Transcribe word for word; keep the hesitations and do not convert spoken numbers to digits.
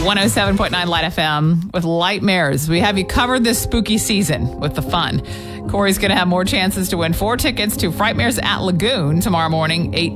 one oh seven point nine Light F M with Lightmares. We have you covered this spooky season with the fun. Corey's going to have more chances to win four tickets to Frightmares at Lagoon tomorrow morning, eight